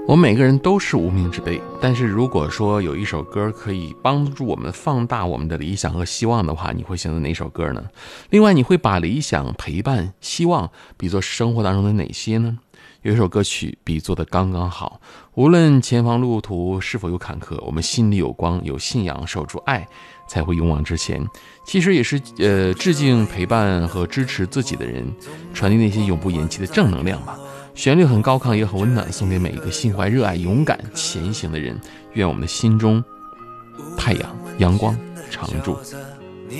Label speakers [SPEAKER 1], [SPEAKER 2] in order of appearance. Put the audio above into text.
[SPEAKER 1] 我们每个人都是无名之辈，但是如果说有一首歌可以帮助我们放大我们的理想和希望的话，你会选择哪首歌呢？另外，你会把理想、陪伴、希望比作生活当中的哪些呢？有一首歌曲比作的刚刚好，无论前方路途是否有坎坷，我们心里有光，有信仰，守住爱，才会勇往直前。其实也是致敬陪伴和支持自己的人，传递那些永不言弃的正能量吧。旋律很高亢也很温暖，送给每一个心怀热爱勇敢前行的人。愿我们的心中太阳阳光常驻。